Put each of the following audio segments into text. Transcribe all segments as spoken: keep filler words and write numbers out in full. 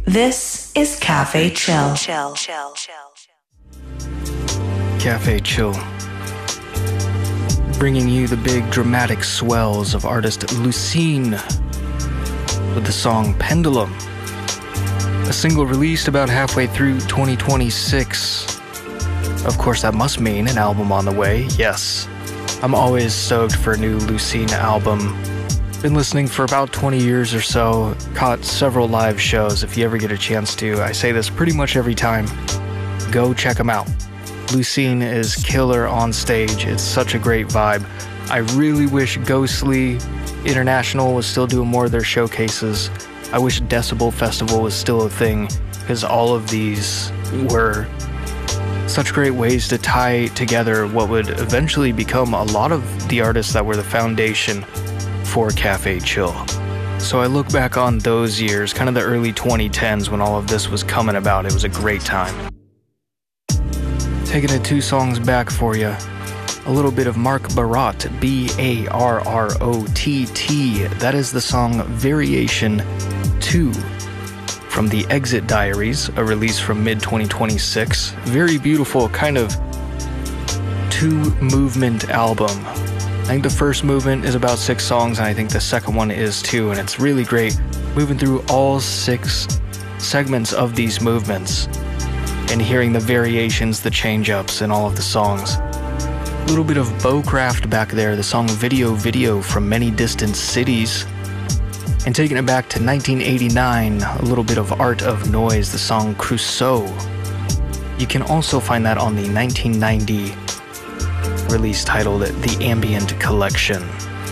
This is Cafe Chill. Chill, chill, chill. Cafe Chill. Bringing you the big dramatic swells of artist Lucene with the song Pendulum. A single released about halfway through twenty twenty-six. Of course, that must mean an album on the way, yes. I'm always stoked for a new Lucene album. Been listening for about twenty years or so, caught several live shows. If you ever get a chance to, I say this pretty much every time, go check them out. Lucene is killer on stage. It's such a great vibe. I really wish Ghostly International was still doing more of their showcases. I wish Decibel Festival was still a thing, because all of these were such great ways to tie together what would eventually become a lot of the artists that were the foundation for Cafe Chill. So I look back on those years, kind of the early twenty tens when all of this was coming about. It was a great time. Taking it two songs back for you. A little bit of Mark Barrott, B A R R O T T. That is the song Variation two from the Exit Diaries, a release from mid twenty twenty-six. Very beautiful, kind of two-movement album. I think the first movement is about six songs, and I think the second one is too, and it's really great moving through all six segments of these movements and hearing the variations, the change-ups, and all of the songs. A little bit of Bowcraft back there, the song Video Video from Many Distant Cities. And taking it back to nineteen eighty-nine, a little bit of Art of Noise, the song Crusoe. You can also find that on the nineteen ninety release titled The Ambient Collection.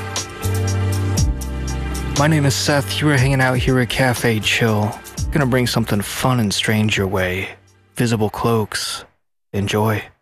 My name is Seth. You are hanging out here at Cafe Chill. Gonna bring something fun and strange your way. Visible Cloaks. Enjoy.